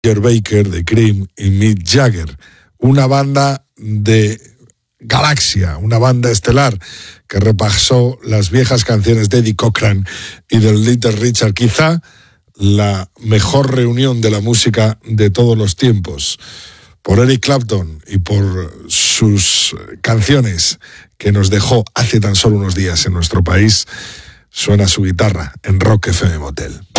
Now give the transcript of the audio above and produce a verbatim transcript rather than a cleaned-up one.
Ginger Baker, de Cream y Mick Jagger, una banda de galaxia, una banda estelar que repasó las viejas canciones de Eddie Cochran y del Little Richard, quizá la mejor reunión de la música de todos los tiempos, por Eric Clapton y por sus canciones que nos dejó hace tan solo unos días en nuestro país. Suena su guitarra en Rock F M Motel.